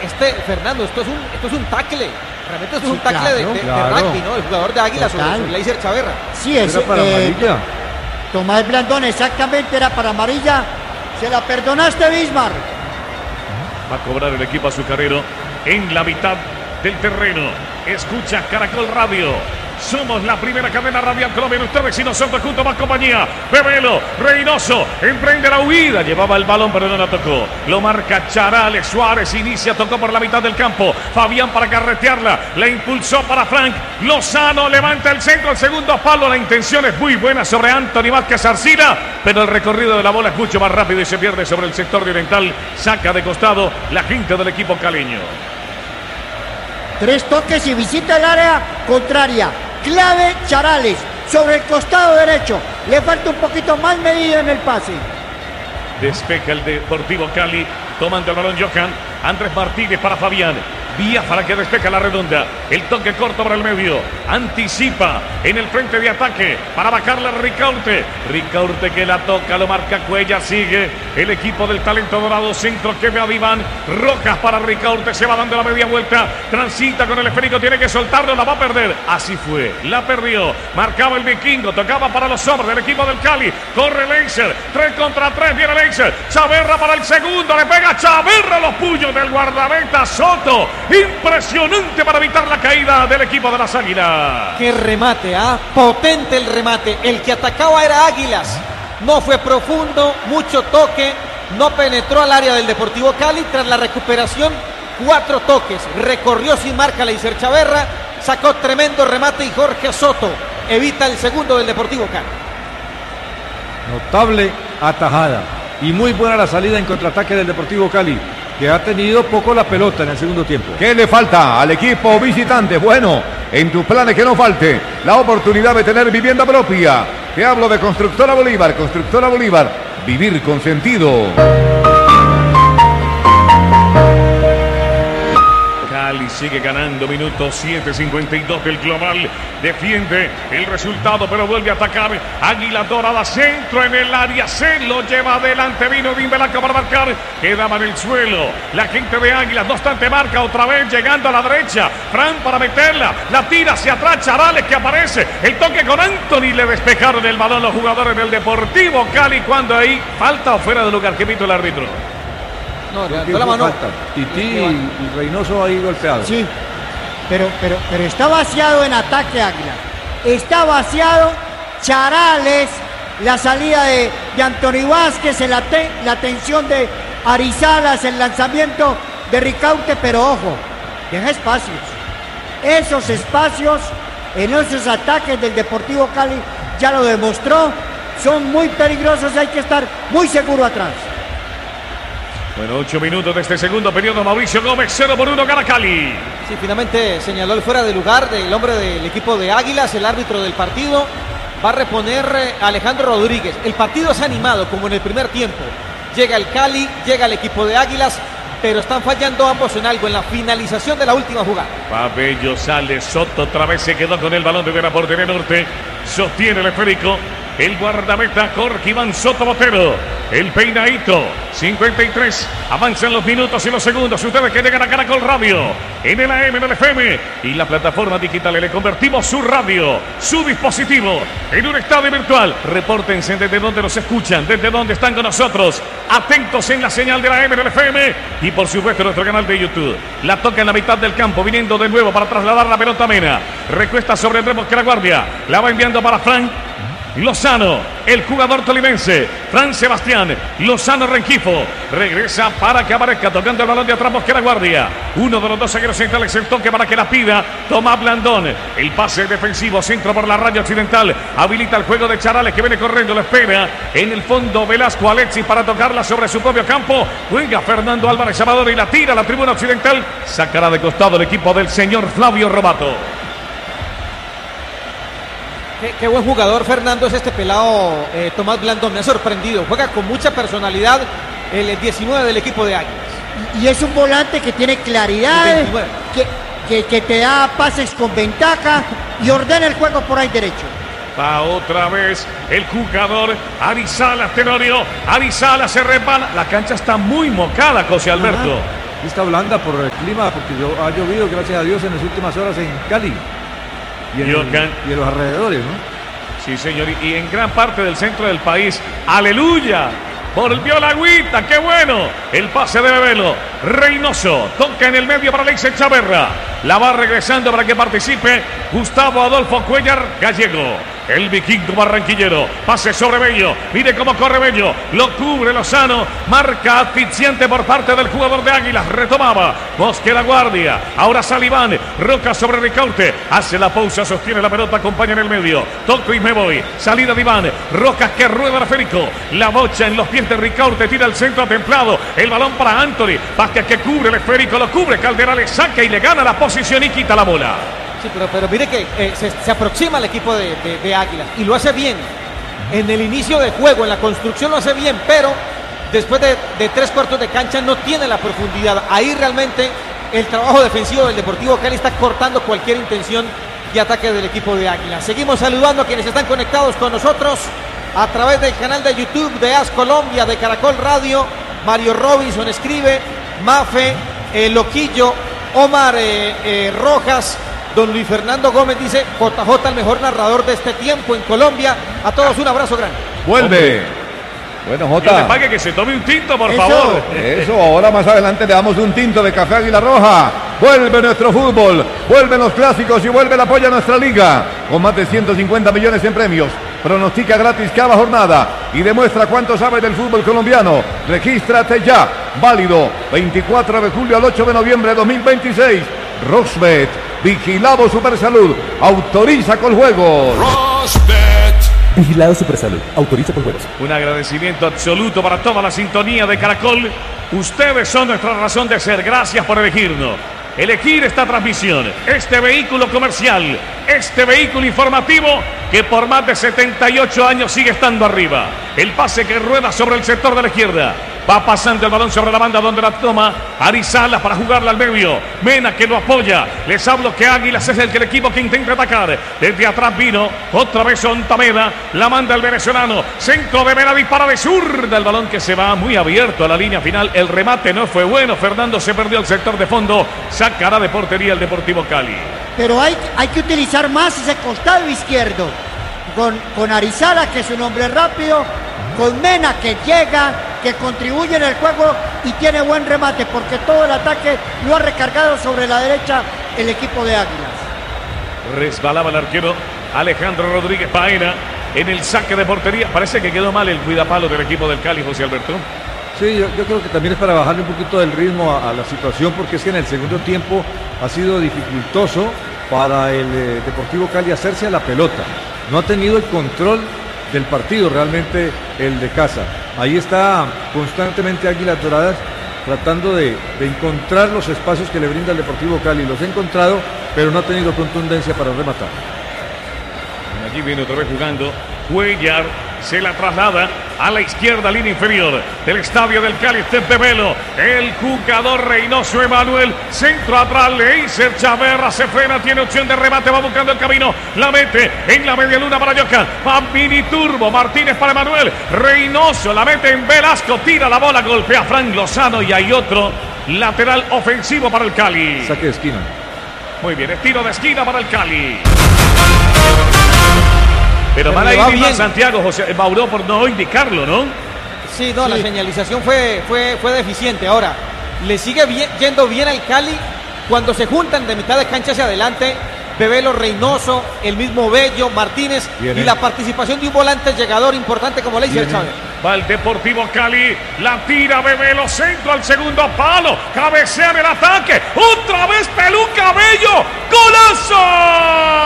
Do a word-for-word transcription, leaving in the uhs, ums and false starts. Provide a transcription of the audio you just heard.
este, Fernando, esto es un, esto es un tackle. Realmente esto es Sí, un tackle claro, de, de, claro. de rugby, ¿no? El jugador de Águila sobre, Total. sobre Leiser Chaverra. Sí, es Era para eh, amarilla. Tomás Blandón, exactamente, era para amarilla. Se la perdonaste, Bismarck. Va a cobrar el equipo azucarero en la mitad del terreno. Escucha Caracol Radio. Somos la primera cadena radial Colombia. Ustedes y nosotros junto más compañía. Bebelo, Reynoso, emprende la huida. Llevaba el balón pero no la tocó. Lo marca Charales. Suárez inicia, tocó por la mitad del campo. Fabián para carretearla. La impulsó para Frank. Lozano levanta el centro al segundo palo. La intención es muy buena sobre Anthony Vázquez Arcila, pero el recorrido de la bola es mucho más rápido y se pierde sobre el sector de oriental. Saca de costado la gente del equipo caleño. Tres toques y visita el área contraria. Clave Charales sobre el costado derecho. Le falta un poquito más medida en el pase. Despeja el Deportivo Cali. Tomando el balón Johan. Andrés Martínez para Fabián. Biafara que despeja la redonda. El toque corto para el medio. Anticipa en el frente de ataque para bajarla Ricaurte. Ricaurte que la toca, lo marca Cuella. Sigue el equipo del talento dorado. Centro que ve a Diván. Rojas para Ricaurte. Se va dando la media vuelta. Transita con el esférico. Tiene que soltarlo. La va a perder. Así fue. La perdió. Marcaba el vikingo. Tocaba para los hombres del equipo del Cali. Corre Leiser. Tres contra tres. Viene Leiser. Chaverra para el segundo. Le pega Chaverra los puños del guardameta Soto. Impresionante para evitar la caída del equipo de las Águilas. Qué remate, ¿ah? Potente el remate. El que atacaba era Águilas. No fue profundo, mucho toque. No penetró al área del Deportivo Cali. Tras la recuperación, cuatro toques. Recorrió sin marca Leiser Chaverra. Sacó tremendo remate y Jorge Soto evita el segundo del Deportivo Cali. Notable atajada. Y muy buena la salida en contraataque del Deportivo Cali, que ha tenido poco la pelota en el segundo tiempo. ¿Qué le falta al equipo visitante? Bueno, en tus planes que no falte la oportunidad de tener vivienda propia. Te hablo de Constructora Bolívar. Constructora Bolívar, vivir con sentido. Cali sigue ganando, minuto siete cincuenta y dos del global. Defiende el resultado, pero vuelve a atacar. Águila Dorada, centro en el área, se lo lleva adelante. Vino Dimbelaca para marcar, quedaba en el suelo. La gente de Águilas, no obstante, marca otra vez, llegando a la derecha. Fran para meterla, la tira hacia atrás. Charales que aparece. El toque con Anthony, le despejaron el balón los jugadores del Deportivo Cali. Cuando ahí falta o fuera de lugar, que pito el árbitro. No, levantó la mano. Tití y Reynoso ahí golpeado. Sí, pero, pero, pero está vaciado en ataque Águila. Está vaciado. Charales, la salida de, de Anthony Vázquez, el ate, la atención de Arizalas, el lanzamiento de Ricaurte, pero ojo, deja espacios. Esos espacios en esos ataques del Deportivo Cali ya lo demostró. Son muy peligrosos, hay que estar muy seguro atrás. Bueno, ocho minutos de este segundo periodo. Mauricio Gómez, cero por uno, gana Cali. Sí, finalmente señaló el fuera de lugar del hombre del equipo de Águilas, el árbitro del partido. Va a reponer a Alejandro Rodríguez. El partido es animado como en el primer tiempo. Llega el Cali, llega el equipo de Águilas, pero están fallando ambos en algo, en la finalización de la última jugada. Pabello sale, Soto otra vez se quedó con el balón de la portería norte. Sostiene el esférico. El guardameta Jorge Iván Soto Botero. El peinadito. cincuenta y tres. Avanzan los minutos y los segundos. Ustedes que llegan a Caracol Radio. En el A M, en el F M. Y la plataforma digital. Le convertimos su radio, su dispositivo, en un estadio virtual. Repórtense desde donde nos escuchan, desde donde están con nosotros. Atentos en la señal de la A M, en el F M. Y por supuesto nuestro canal de YouTube. La toca en la mitad del campo. Viniendo de nuevo para trasladar la pelota Mena. Recuesta sobre Andrés Mosquera Guardia. La va enviando para Frank Lozano, el jugador tolimense. Fran Sebastián Lozano Rengifo regresa para que aparezca tocando el balón de atrás Mosquera Guardia. Uno de los dos zagueros centrales, el toque para que la pida Tomás Blandón. El pase defensivo, centro por la raya occidental. Habilita el juego de Charales que viene corriendo, lo espera en el fondo Velasco Alexis para tocarla sobre su propio campo. Juega Fernando Álvarez Amador y la tira a la tribuna occidental. Sacará de costado el equipo del señor Flavio Robato. Qué, qué buen jugador, Fernando, es este pelado eh, Tomás Blandón. Me ha sorprendido. Juega con mucha personalidad el diecinueve del equipo de Águilas. Y, y es un volante que tiene claridad, que, que, que te da pases con ventaja y ordena el juego por ahí derecho. Va otra vez el jugador Arizalas Tenorio. Arizalas se repara. La cancha está muy mocada, José Alberto. Ajá. Pista blanda por el clima, porque yo, ha llovido, gracias a Dios, en las últimas horas en Cali y en, el, y en los alrededores, ¿no? Sí, señor, y en gran parte del centro del país. ¡Aleluya! Volvió la agüita, qué bueno. El pase de Bebelo. Reynoso toca en el medio para Alexis Chaverra. La va regresando para que participe Gustavo Adolfo Cuellar Gallego. El vikingo barranquillero. Pase sobre Bello. Mire cómo corre Bello. Lo cubre Lozano. Marca asfixiante por parte del jugador de Águilas. Retomaba. Bosque la guardia. Ahora Saliván. Roca sobre Ricaurte. Hace la pausa. Sostiene la pelota. Acompaña en el medio. Toco y me voy. Salida de Iván. Rocas que rueda la Férico. La bocha en los pies de Ricaurte. Tira el centro templado. El balón para Anthony. Vázquez que cubre el esférico. Lo cubre. Caldera le saca y le gana la posición y quita la bola. Sí, pero, pero mire que eh, se, se aproxima al equipo de, de, de Águilas y lo hace bien. En el inicio de juego, en la construcción lo hace bien, pero después de, de tres cuartos de cancha no tiene la profundidad. Ahí realmente el trabajo defensivo del Deportivo Cali está cortando cualquier intención de ataque del equipo de Águilas. Seguimos saludando a quienes están conectados con nosotros a través del canal de YouTube de AS Colombia, de Caracol Radio. Mario Robinson escribe, Mafe, eh, Loquillo, Omar eh, eh, Rojas. Don Luis Fernando Gómez dice, J J el mejor narrador de este tiempo en Colombia. A todos un abrazo grande. Vuelve. Bueno, Jota. Que le pague que se tome un tinto, por Eso. favor. Eso, ahora más adelante le damos un tinto de café Águila Roja. Vuelve nuestro fútbol, vuelven los clásicos y vuelve el apoyo a nuestra liga. Con más de ciento cincuenta millones en premios. Pronostica gratis cada jornada y demuestra cuánto sabe del fútbol colombiano. Regístrate ya. Válido veinticuatro de julio al ocho de noviembre de dos mil veintiséis. Rosbet, Vigilado Supersalud, autoriza con juegos. Vigilado Supersalud, autoriza con juegos. Un agradecimiento absoluto para toda la sintonía de Caracol. Ustedes son nuestra razón de ser. Gracias por elegirnos. Elegir esta transmisión, este vehículo comercial, este vehículo informativo que por más de setenta y ocho años sigue estando arriba. El pase que rueda sobre el sector de la izquierda. Va pasando el balón sobre la banda donde la toma Arizala para jugarla al medio. Mena que lo apoya. Les hablo que Águilas es el, que el equipo que intenta atacar. Desde atrás vino otra vez Ontameda. La manda el venezolano. Centro de Mena, dispara de zurda. El balón que se va muy abierto a la línea final. El remate no fue bueno. Fernando se perdió el sector de fondo. Sacará de portería el Deportivo Cali. Pero hay, hay que utilizar más ese costado izquierdo. Con, con Arizala, que es un hombre rápido. Con Mena, que llega, que contribuye en el juego y tiene buen remate, porque todo el ataque lo ha recargado sobre la derecha el equipo de Águilas. Resbalaba el arquero Alejandro Rodríguez Paena en el saque de portería. Parece que quedó mal el cuidapalo del equipo del Cali, José Alberto. Sí, yo, yo creo que también es para bajarle un poquito del ritmo a, a la situación, porque es que en el segundo tiempo ha sido dificultoso para el eh, Deportivo Cali hacerse a la pelota. No ha tenido el control del partido realmente el de casa. Ahí está constantemente Águilas Doradas tratando de, de encontrar los espacios que le brinda el Deportivo Cali. Los ha encontrado, pero no ha tenido contundencia para rematar. Allí viene otra vez jugando Cuellar, se la traslada a la izquierda, línea inferior del estadio del Cali. Step de Velo, el jugador Reynoso Emanuel, centro atrás, Leiser Chaverra se frena, tiene opción de remate, va buscando el camino, la mete en la media luna para Yoka, va mini turbo, Martínez para Emanuel, Reynoso la mete en Velasco, tira la bola, golpea a Frank Lozano y hay otro lateral ofensivo para el Cali. Saque de esquina. Muy bien, estilo de esquina para el Cali. Pero, Pero mal le ahí va mismo bien. Santiago José Mauro por no indicarlo, ¿no? Sí, no, Sí. la señalización fue, fue, fue deficiente. Ahora, le sigue bien, yendo bien al Cali cuando se juntan de mitad de cancha hacia adelante Bebelo, Reynoso, el mismo Bello, Martínez Viene. y la participación de un volante llegador importante como Leiser Viene. Chávez. Va el Deportivo Cali, la tira Bebelo, centro al segundo palo, cabecea en el ataque, otra vez Pelú Cabello, ¡golazo!